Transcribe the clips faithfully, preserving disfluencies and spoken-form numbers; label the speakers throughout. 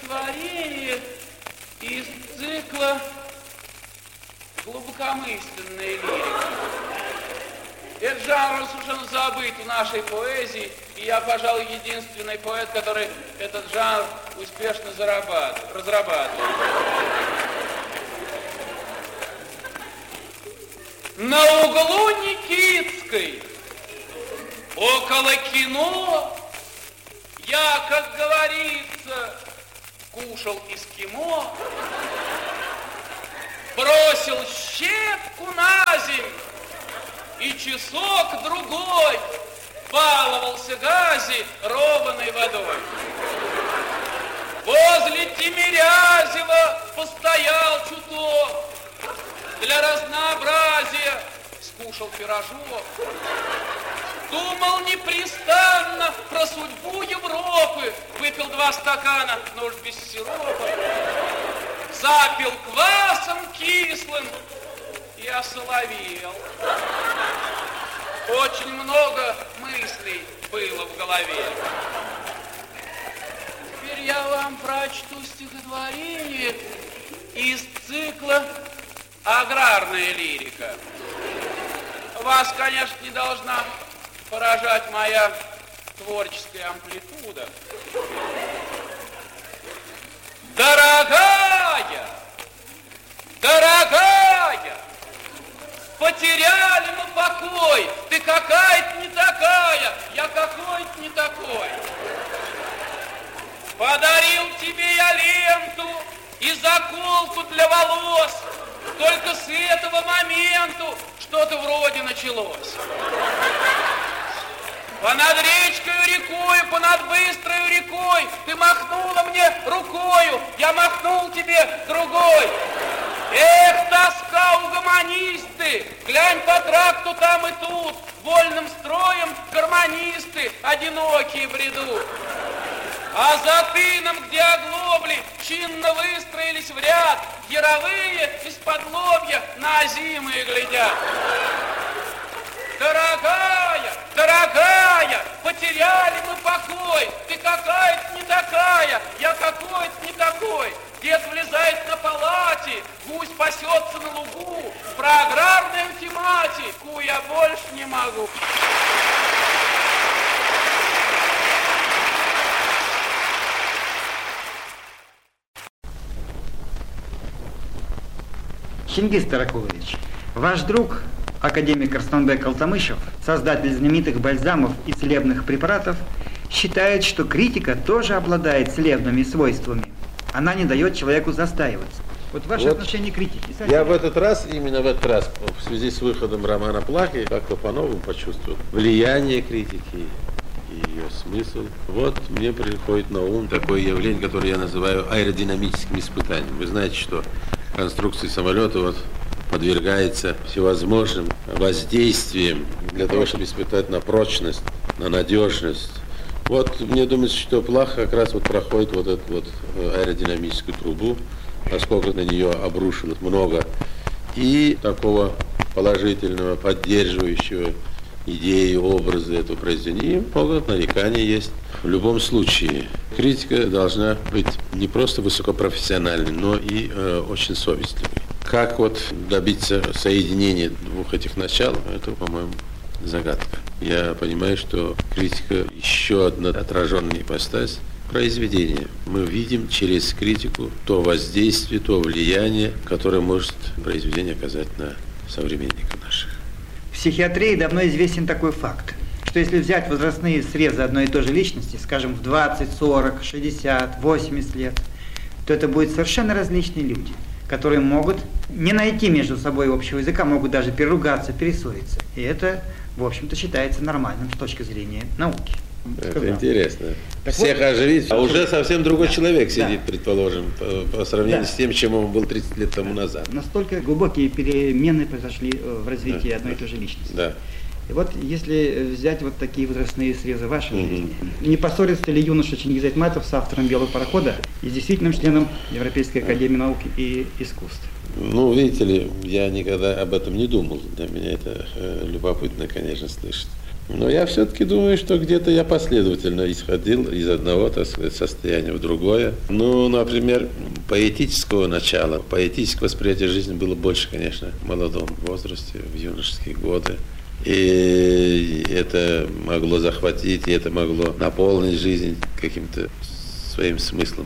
Speaker 1: стихотворение из цикла «Глубокомысленная лирика». Этот жанр совершенно забыт в нашей поэзии, и я, пожалуй, единственный поэт, который этот жанр успешно зарабатывает, разрабатывает. На углу Никитской, около кино, я, как говорится, кушал эскимо, бросил щепку на землю и часок-другой баловался гази ровной водой. Возле Тимирязева постоял чуток, для разнообразия скушал пирожок. Думал непрестанно про судьбу Европы, выпил два стакана, но уж без сиропа, запил квасом кислым и осоловел. Очень много мыслей было в голове. Теперь я вам прочту стихотворение из цикла «Аграрная лирика». Вас, конечно, не должна поражать моя творческая амплитуда. Дорогая, дорогая, потеряли мы покой, ты какая-то не такая, я какой-то не такой. Подарил тебе я ленту и заколку для волос, только с этого момента что-то вроде началось. Понад речкою рекою, понад быстрою рекой ты махнула мне рукою, я махнул тебе другой. Эх, тоска, угомонисты, глянь по тракту там и тут, вольным строем гармонисты одинокие бредут. А за тыном, где оглобли чинно выстроились в ряд, яровые из-под лобья на озимые глядят. Дорогая, дорогая, потеряли мы покой, ты какая-то не такая, я какой-то не такой. Дед влезает на палате, гусь пасется на лугу, про аграрную тематику я больше не могу.
Speaker 2: Чингис Таракулович, ваш друг, академик Арсланбек Алтамышев, создатель знаменитых бальзамов и целебных препаратов, считает, что критика тоже обладает целебными свойствами. Она не дает человеку застаиваться. Вот ваше вот отношение к критике.
Speaker 3: Я в этот раз, именно в этот раз, в связи с выходом романа «Плахи», как-то по-новому почувствовал влияние критики и ее смысл. Вот мне приходит на ум такое явление, которое я называю аэродинамическим испытанием. Вы знаете, что конструкция самолета вот подвергается всевозможным воздействиям для того, чтобы испытать на прочность, на надежность. Вот мне думается, что Плаха как раз вот проходит вот эту вот аэродинамическую трубу, поскольку на нее обрушилось много и такого положительного, поддерживающего идеи, образы этого произведения, много нареканий есть. В любом случае, критика должна быть не просто высокопрофессиональной, но и э, очень совестливой. Как вот добиться соединения двух этих начал, это, по-моему, загадка. Я понимаю, что критика еще одна отраженная ипостась произведения. Мы видим через критику то воздействие, то влияние, которое может произведение оказать на современников наших.
Speaker 2: В психиатрии давно известен такой факт, что если взять возрастные срезы одной и той же личности, скажем, в двадцать, сорок, шестьдесят, восемьдесят лет, то это будут совершенно различные люди, которые могут не найти между собой общего языка, могут даже переругаться, перессориться. И это, в общем-то, считается нормальным с точки зрения науки.
Speaker 3: Это
Speaker 2: Сказал.
Speaker 3: Интересно.
Speaker 2: Так
Speaker 3: Всех
Speaker 2: вот,
Speaker 3: оживить, а уже совсем другой
Speaker 2: да,
Speaker 3: человек
Speaker 2: да.
Speaker 3: сидит, предположим, по, по сравнению
Speaker 2: Да.
Speaker 3: с тем, чем он был тридцать лет тому назад.
Speaker 2: Настолько глубокие перемены произошли в развитии
Speaker 3: Да,
Speaker 2: одной
Speaker 3: да.
Speaker 2: и той же личности.
Speaker 3: Да.
Speaker 2: И вот если взять вот такие возрастные срезы вашей
Speaker 3: Мгм.
Speaker 2: жизни, не поссорится ли юноша Чингиз Айтматов с автором «Белого парохода» и с действительным членом Европейской академии наук и искусств?
Speaker 3: Ну, видите ли, я никогда об этом не думал. Для меня это э, любопытно, конечно, слышать. Но я все-таки думаю, что где-то я последовательно исходил из одного, так сказать, состояния в другое. Ну, например, поэтического начала, поэтического восприятия жизни было больше, конечно, в молодом возрасте, в юношеские годы. И это могло захватить, и это могло наполнить жизнь каким-то своим смыслом.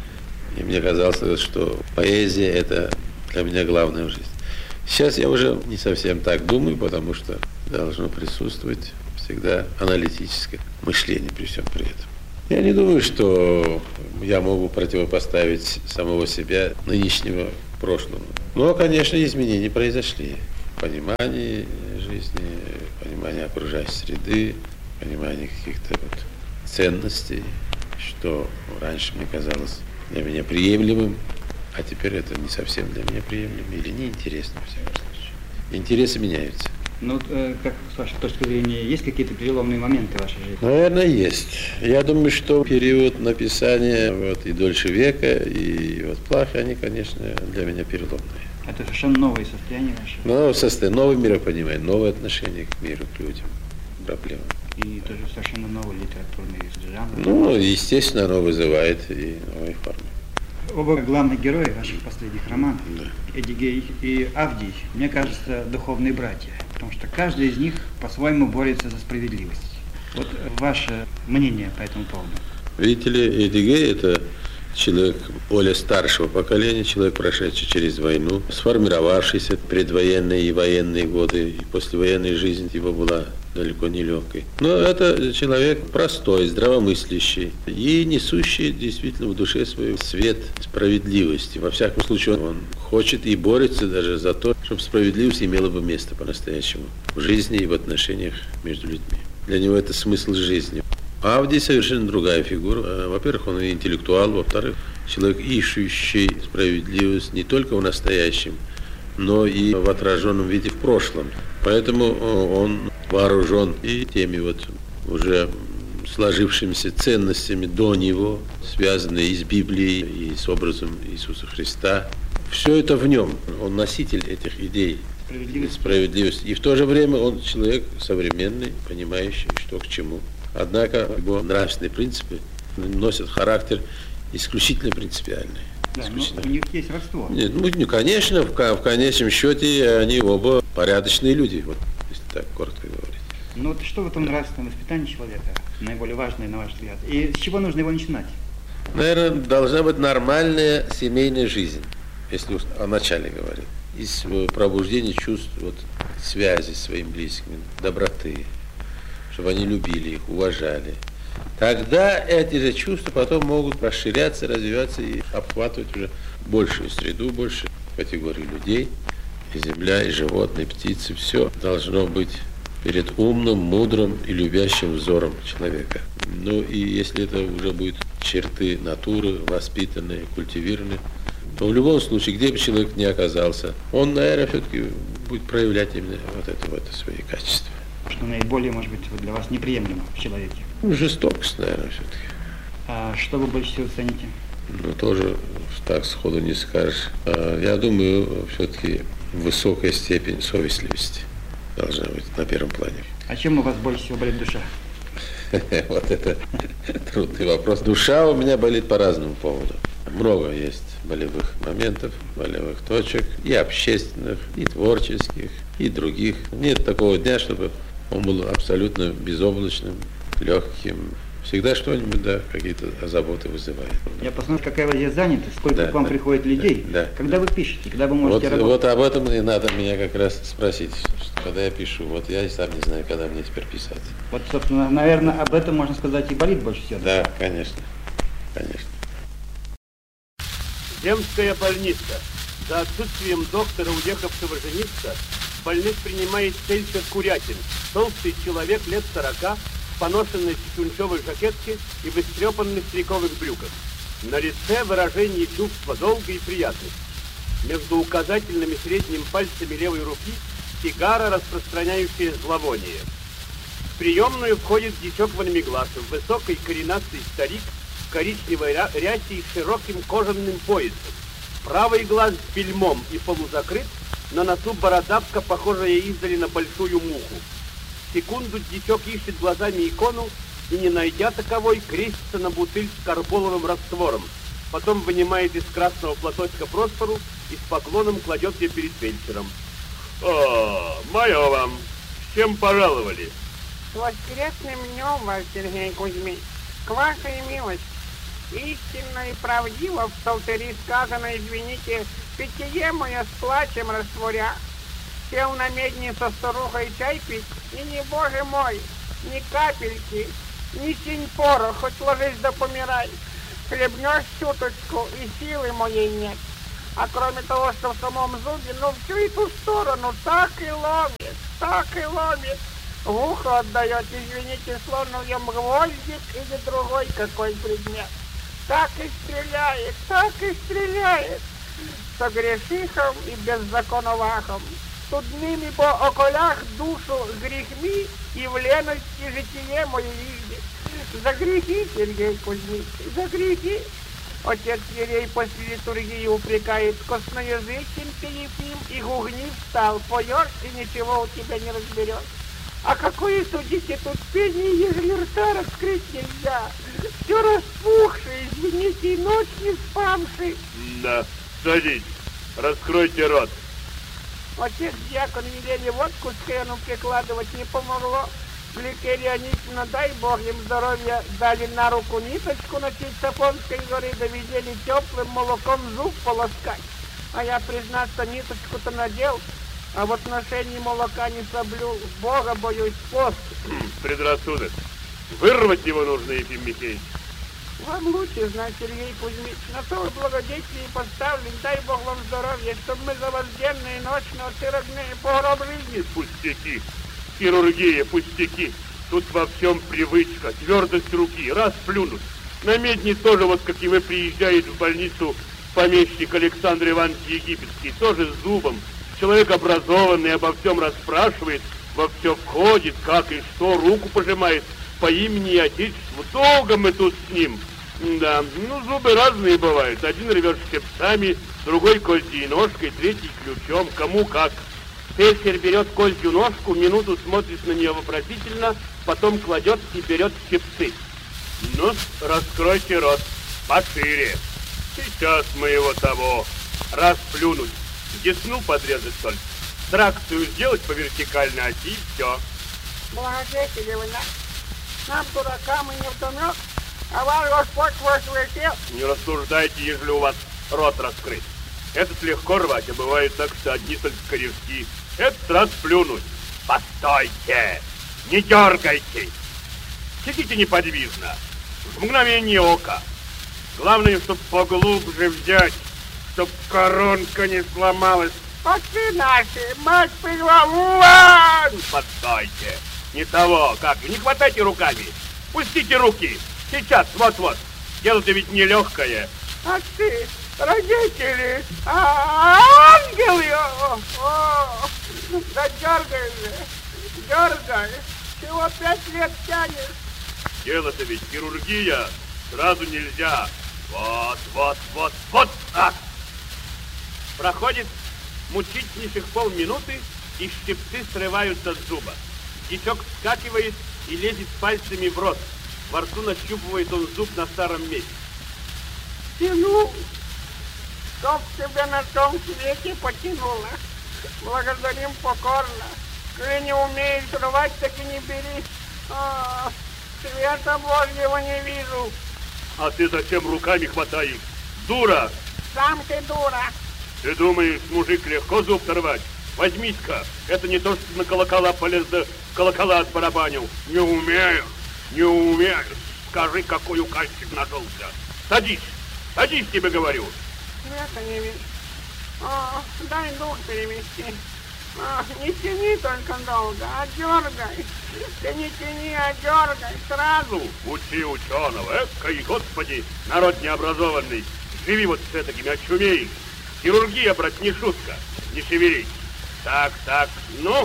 Speaker 3: И мне казалось, что поэзия – это для меня главное в жизни. Сейчас я уже не совсем так думаю, потому что должно присутствовать всегда аналитическое мышление при всем при этом. Я не думаю, что я могу противопоставить самого себя нынешнему прошлому. Но, конечно, изменения произошли. Понимание жизни, понимание окружающей среды, понимание каких-то вот ценностей, что раньше мне казалось для меня приемлемым, а теперь это не совсем для меня приемлемо или неинтересно, во всяком случае. Интересы меняются.
Speaker 2: Ну, э, как с вашей точки зрения, есть какие-то переломные моменты в вашей жизни?
Speaker 3: Наверное, есть. Я думаю, что период написания вот, и «Дольше века», и вот «Плахи», они, конечно, для меня переломные.
Speaker 2: Это совершенно новые состояния ваши?
Speaker 3: Новое состояние, новое миропонимание, новое отношение к миру, к людям, к проблемам.
Speaker 2: И тоже совершенно новый литературный жанр?
Speaker 3: Ну, естественно, оно вызывает и новые формы.
Speaker 2: Оба главных героя ваших последних романов,
Speaker 3: Да.
Speaker 2: Эдигей и Авдий, мне кажется, духовные братья, потому что каждый из них по-своему борется за справедливость. Вот ваше мнение по этому поводу?
Speaker 3: Видите ли, Эдигей – это человек более старшего поколения, человек, прошедший через войну, сформировавшийся предвоенные и военные годы, и послевоенная жизнь его была далеко не легкой. Но это человек простой, здравомыслящий и несущий действительно в душе свой свет справедливости. Во всяком случае, он хочет и борется даже за то, чтобы справедливость имела бы место по-настоящему в жизни и в отношениях между людьми. Для него это смысл жизни. Авдий совершенно другая фигура. Во-первых, он интеллектуал, во-вторых, человек, ищущий справедливость не только в настоящем, но и в отраженном виде в прошлом. Поэтому он вооружен и теми вот уже сложившимися ценностями до него, связанные и с Библией, и с образом Иисуса Христа. Все это в нем. Он носитель этих идей справедливости. справедливости. И в то же время он человек современный, понимающий, что к чему. Однако его нравственные принципы носят характер исключительно принципиальный.
Speaker 2: Да, но у них есть родство.
Speaker 3: Нет, ну, конечно, в, в конечном счете они оба порядочные люди, вот, если так коротко говорить.
Speaker 2: Ну вот что в этом нравственном воспитании человека наиболее важное, на ваш взгляд? И с чего нужно его начинать?
Speaker 3: Наверное, должна быть нормальная семейная жизнь, если уж о начале говорить. Из пробуждения чувств, вот, связи с своими близкими, доброты, чтобы они любили их, уважали. Тогда эти же чувства потом могут расширяться, развиваться и обхватывать уже большую среду, больше категорий людей. И земля, и животные, и птицы, все должно быть перед умным, мудрым и любящим взором человека. Ну и если это уже будут черты натуры, воспитанные, культивированные, то в любом случае, где бы человек ни оказался, он, наверное, все-таки будет проявлять именно вот это, вот это свои качества.
Speaker 2: Что наиболее, может быть, для вас неприемлемо в человеке?
Speaker 3: Ну, жестокость, наверное, все-таки.
Speaker 2: А что вы больше всего цените?
Speaker 3: Ну, тоже так сходу не скажешь. А, я думаю, все-таки высокая степень совестливости должна быть на первом плане.
Speaker 2: А чем у вас больше всего болит душа?
Speaker 3: Вот это трудный вопрос. Душа у меня болит по разному поводу. Много есть болевых моментов, болевых точек, и общественных, и творческих, и других. Нет такого дня, чтобы он был абсолютно безоблачным, легким. Всегда что-нибудь, да, какие-то заботы вызывает.
Speaker 2: Я посмотрю, какая вы здесь занята, сколько
Speaker 3: да,
Speaker 2: к вам
Speaker 3: да,
Speaker 2: приходит людей,
Speaker 3: да,
Speaker 2: когда
Speaker 3: да.
Speaker 2: вы пишете, когда вы можете
Speaker 3: вот,
Speaker 2: работать.
Speaker 3: Вот об этом и надо меня как раз спросить, что когда я пишу. Вот я и сам не знаю, когда мне теперь писать.
Speaker 2: Вот, собственно, наверное, об этом, можно сказать, и болит больше всего.
Speaker 3: Да, конечно, конечно.
Speaker 4: Земская больница. За отсутствием доктора, уехавшего жениться, больных принимает фельдшер Курятин, толстый человек лет сорока, в поношенной чунчевой жакетке и в истрепанных триковых брюках. На лице выражение чувства долга и приятности. Между указательным и средним пальцами левой руки сигара, распространяющая зловоние. В приемную входит дичок Ванмегласов, высокий коренастый старик, в коричневой рясе и широким кожаным поясом. Правый глаз с бельмом и полузакрыт, на носу бородавка, похожая издали на большую муху. Секунду дичок ищет глазами икону и, не найдя таковой, крестится на бутыль с карболовым раствором. Потом вынимает из красного платочка просфору и с поклоном кладет ее перед фельдшером. О, мое вам! С чем пожаловали?
Speaker 5: С воскресным днем вас, Сергей Кузьмич, к вашей милости. Истинно и правдиво в псалтыре сказано, извините, питье мое с плачем растворя. Сел на медне со старухой чай пить, и не, боже мой, ни капельки, ни синь порох, хоть ложись да помирай. Хлебнешь чуточку, и силы моей нет. А кроме того, что в самом зубе, ну всю эту сторону так и ломит, так и ломит. В ухо отдает, извините, словно в нем гвоздик или другой какой предмет. Так и стреляет, так и стреляет. Со грешихом и беззаконовахом. Судными по околях душу грехми и в лености житие мое видит. За грехи, Сергей Кузьмич, за грехи. Отец Ерей после литургии упрекает: косноязычен ты, Ефим, и гугнив стал, поешь, и ничего у тебя не разберешь. А какое, судите, тут пение, ежели рта раскрыть нельзя? Все распухший, извините, и ночь не спавший.
Speaker 4: Да, садитесь, раскройте рот.
Speaker 5: Отец дьякон велели водку с хреном прикладывать, не помогло. Гликерия Анисьевна, дай Бог им здоровья, дали на руку ниточку на Сапонской горы, доведели теплым молоком зуб полоскать. А я, признаться, ниточку-то надел, а в отношении молока не соблюл. Бога боюсь, пост.
Speaker 4: Предрассудок. Вырвать его нужно, Ефим Михеевич.
Speaker 5: Вам лучше знать, Сергей Кузьмич. На то вы благодетели поставлен. Дай Бог вам здоровья, чтобы мы за вас денно и ночно отсырогные по гроб жизни.
Speaker 4: Пустяки. Хирургия, пустяки. Тут во всем привычка, твердость руки, раз плюнуть. На медне тоже, вот как и вы, приезжает в больницу помещик Александр Иванович Египетский, тоже с зубом. Человек образованный, обо всем расспрашивает, во все входит, как и что, руку пожимает по имени и отечеству. Долго мы тут с ним. Да, ну зубы разные бывают. Один рвет щипцами, другой козьей ножкой, третий ключом, кому как. Фельдшер берет козью ножку, минуту смотрит на нее вопросительно, потом кладет и берет щипцы. Ну, раскройте рот пошире. Сейчас мы его того расплюнуть. Десну подрезать только. Тракцию сделать по вертикальной оси и все.
Speaker 5: Благодетели вы нас. Нам, дуракам, и не вдомек, а ваш Господь возвратил.
Speaker 4: Не рассуждайте, ежели у вас рот раскрыт. Этот легко рвать, а бывает так, что одни только корешки. Этот раз плюнуть. Постойте! Не дергайтесь! Сидите неподвижно. В мгновение ока. Главное, чтоб поглубже взять, чтоб коронка не сломалась.
Speaker 5: Отцы наши, мать приговор!
Speaker 4: Постойте! Не того, как? Не хватайте руками. Пустите руки. Сейчас, вот-вот. Дело-то ведь нелегкое.
Speaker 5: Отцы, родители, а, ангелы! О, о, да дергай же, дергай. Чего пять лет тянешь?
Speaker 4: Дело-то ведь хирургия. Сразу нельзя. Вот, вот, вот, вот так. Проходит мучительнейших полминуты, и щипцы срываются с зуба. Дичок вскакивает и лезет пальцами в рот. Во рту нащупывает он зуб на старом месте.
Speaker 5: Тяну, чтоб тебя на том свете потянуло. Благодарим покорно. Коли не умеешь рвать, так и не бери. А, света Божьего не вижу.
Speaker 4: А ты зачем руками хватаешь? Дура!
Speaker 5: Сам ты дура.
Speaker 4: Ты думаешь, мужик, легко зуб рвать? Возьмись-ка, это не то, что на колокола полез, да колокола отбарабанил. Не умею, не умею. Скажи, какой указчик нашелся. Садись, садись, тебе говорю.
Speaker 5: Света не вижу. А, дай дух перевести. А, не тяни только долго, а дергай. Ты не тяни, а дергай сразу.
Speaker 4: Учи ученого, экой, господи, народ необразованный. Живи вот с этакими, очумеешь. Хирургия, брат, не шутка, не шевелись. Так, так, ну,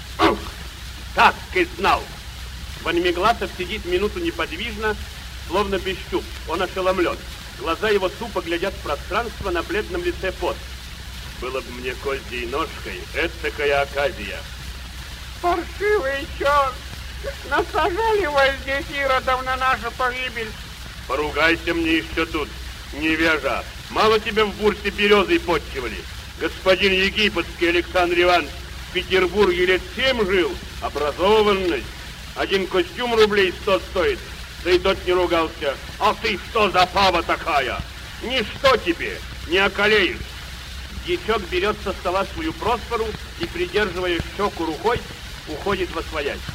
Speaker 4: так и знал. Ванмегласов сидит минуту неподвижно, словно без щуп. Он ошеломлен. Глаза его тупо глядят в пространство, на бледном лице пот. Было бы мне козьей ножкой, это такая оказия.
Speaker 5: паршивый черт! Насажали вас здесь, иродов, на нашу погибель.
Speaker 4: Поругайся мне еще тут, невежа. Мало тебя в бурсе березой подчивали. Господин египетский Александр Иванович в Петербурге лет семь жил, образованный. Один костюм рублей сто стоит, да и тот не ругался. А ты что за пава такая? Ничто тебе, не околеешь. Дьячок берет со стола свою просфору и, придерживая щеку рукой, уходит во своясь.